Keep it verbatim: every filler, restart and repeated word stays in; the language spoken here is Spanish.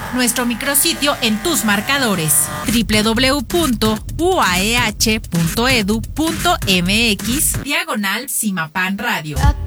nuestro micrositio en tus marcadores doble u doble u doble u punto u a e h punto e d u punto m x diagonal Simapan Radio.